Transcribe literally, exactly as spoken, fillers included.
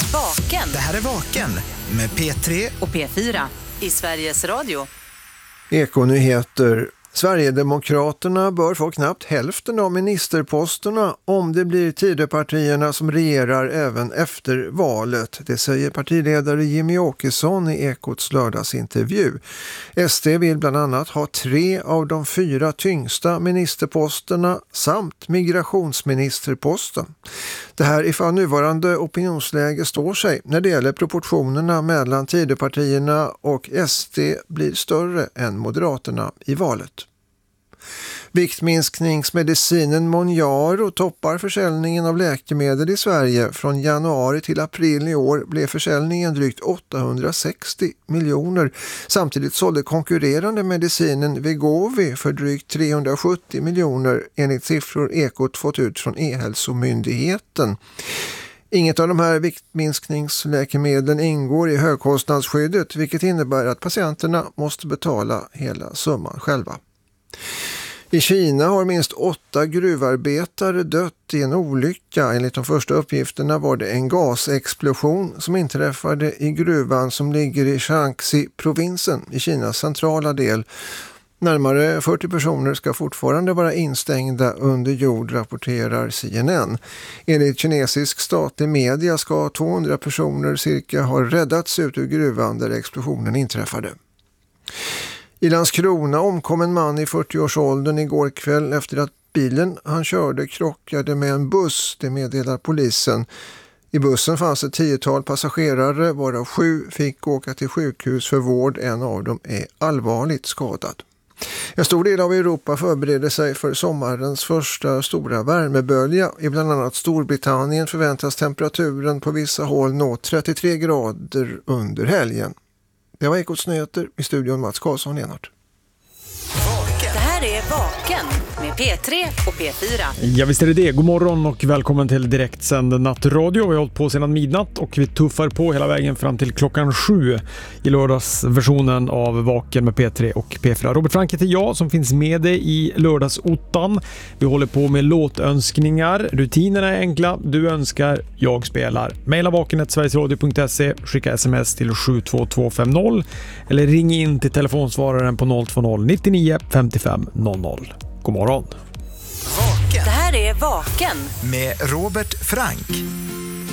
Vaken. Det här är Vaken med P tre och P fyra i Sveriges Radio. Ekonyheter. Sverigedemokraterna bör få knappt hälften av ministerposterna om det blir Tidöpartierna som regerar även efter valet. Det säger partiledare Jimmy Åkesson i Ekots lördagsintervju. S D vill bland annat ha tre av de fyra tyngsta ministerposterna samt migrationsministerposten. Det här ifall nuvarande opinionsläge står sig när det gäller proportionerna mellan Tidöpartierna och S D blir större än Moderaterna i valet. Viktminskningsmedicinen Mounjaro toppar försäljningen av läkemedel i Sverige. Från januari till april i år blev försäljningen drygt åttahundrasextio miljoner. Samtidigt sålde konkurrerande medicinen Wegovy för drygt trehundrasjuttio miljoner enligt siffror Ekot fått ut från E-hälsomyndigheten. Inget av de här viktminskningsläkemedlen ingår i högkostnadsskyddet, vilket innebär att patienterna måste betala hela summan själva. I Kina har minst åtta gruvarbetare dött i en olycka. Enligt de första uppgifterna var det en gasexplosion som inträffade i gruvan som ligger i Shaanxi-provinsen i Kinas centrala del. Närmare fyrtio personer ska fortfarande vara instängda under jord, rapporterar C N N. Enligt kinesisk statlig media ska tvåhundra personer cirka ha räddats ut ur gruvan där explosionen inträffade. I Landskrona omkom en man i fyrtioårsåldern igår kväll efter att bilen han körde krockade med en buss, det meddelar polisen. I bussen fanns ett tiotal passagerare, varav sju fick åka till sjukhus för vård. En av dem är allvarligt skadad. En stor del av Europa förbereder sig för sommarens första stora värmebölja. I bland annat Storbritannien förväntas temperaturen på vissa håll nå trettiotre grader under helgen. Det var Ekots nyheter, i studion Mats Karlsson Lenart. Det här är Vaken med P tre och P fyra. Ja, visst är det det. God morgon och välkommen till direktsänd nattradio. Vi har hållit på sedan midnatt och vi tuffar på hela vägen fram till klockan sju i lördagsversionen av Vaken med P tre och P fyra. Robert Frank heter jag som finns med dig i lördagsottan. Vi håller på med låtönskningar. Rutinerna är enkla. Du önskar, jag spelar. Maila vaken at sverigesradio punkt se, skicka sms till sju två två fem noll eller ring in till telefonsvararen på noll två noll nittionio femtiofem noll noll. God morgon. Vaken Det här är Vaken med Robert Frank.